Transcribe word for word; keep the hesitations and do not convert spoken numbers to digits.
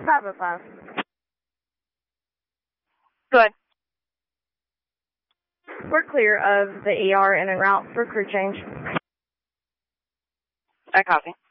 five oh five. Good. We're clear of the E R and en route for crew change. I copy.